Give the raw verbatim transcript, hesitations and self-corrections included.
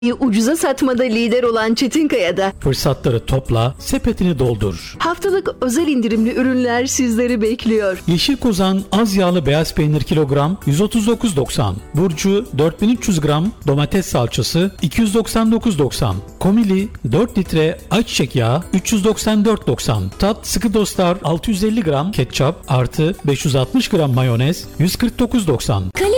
Ucuza satmada lider olan Çetinkaya'da Fırsatları topla, sepetini doldur. haftalık özel indirimli ürünler sizleri bekliyor. Yeşil Kozan az yağlı beyaz peynir kilogram yüz otuz dokuz doksan. Burcu dört bin üç yüz gram domates salçası iki yüz doksan dokuz doksan. Komili dört litre ayçiçek yağı üç yüz doksan dört doksan. Tat Sıkı Dostlar altı yüz elli gram ketçap artı beş yüz altmış gram mayonez yüz kırk dokuz doksan. Kalite